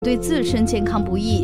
对自身健康不益。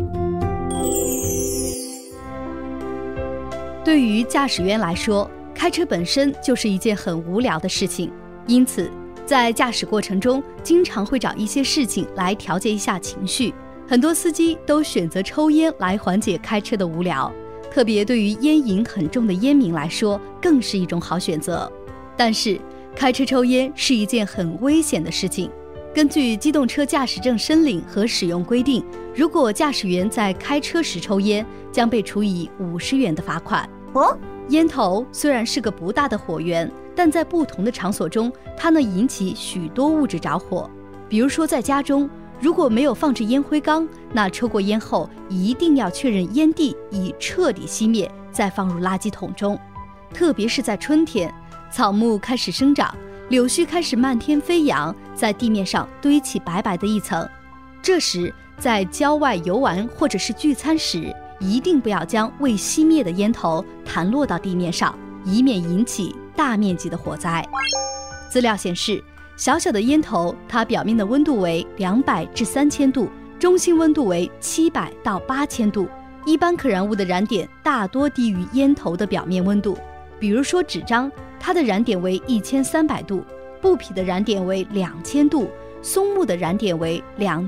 对于驾驶员来说，开车本身就是一件很无聊的事情，因此在驾驶过程中经常会找一些事情来调节一下情绪。很多司机都选择抽烟来缓解开车的无聊，特别对于烟瘾很重的烟民来说，更是一种好选择。但是开车抽烟是一件很危险的事情。根据机动车驾驶证申领和使用规定，如果驾驶员在开车时抽烟，将被处以50元的罚款。烟头虽然是个不大的火源，但在不同的场所中，它能引起许多物质着火。比如说在家中，如果没有放置烟灰缸，那抽过烟后一定要确认烟蒂已彻底熄灭，再放入垃圾桶中。特别是在春天，草木开始生长，柳絮开始漫天飞扬，在地面上堆起白白的一层。这时在郊外游玩或者是聚餐时，一定不要将未熄灭的烟头弹落到地面上，以免引起大面积的火灾。资料显示，小小的烟头，它表面的温度为200至3000度，中心温度为700到8000度。一般可燃物的燃点大多低于烟头的表面温度。比如说纸张，它的燃点为1300度，布匹的燃点为2000度，松木的燃点为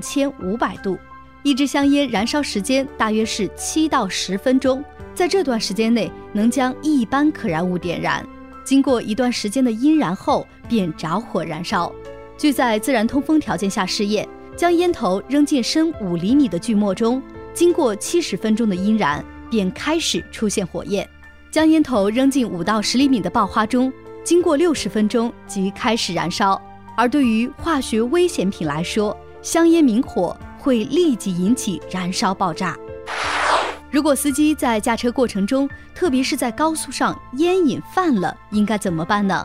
2500度。一支香烟燃烧时间大约是7到10分钟，在这段时间内能将一般可燃物点燃，经过一段时间的阴燃后便着火燃烧。据在自然通风条件下试验，将烟头扔进深5厘米的锯末中，经过70分钟的阴燃，便开始出现火焰。将烟头扔进5到10厘米的爆花中，经过60分钟即开始燃烧。而对于化学危险品来说，香烟明火会立即引起燃烧爆炸。如果司机在驾车过程中，特别是在高速上烟瘾犯了，应该怎么办呢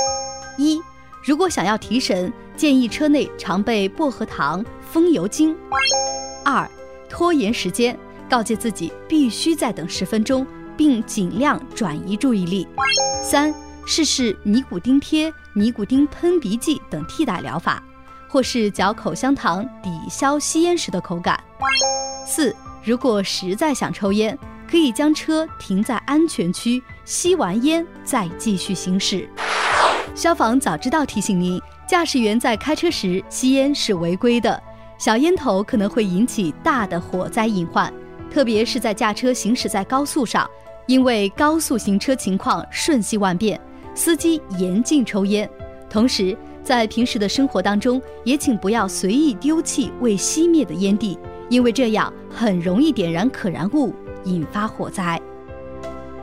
？1. 如果想要提神，建议车内常备薄荷糖、风油精。2. 拖延时间，告诫自己必须再等10分钟，并尽量转移注意力。3. 试试尼古丁贴、尼古丁喷鼻剂等替代疗法，或是嚼口香糖抵消吸烟时的口感。4. 如果实在想抽烟，可以将车停在安全区，吸完烟再继续行驶。消防早知道提醒您，驾驶员在开车时吸烟是违规的，小烟头可能会引起大的火灾隐患，特别是在驾车行驶在高速上，因为高速行车情况瞬息万变，司机严禁抽烟。同时在平时的生活当中，也请不要随意丢弃未熄灭的烟蒂，因为这样很容易点燃可燃物，引发火灾。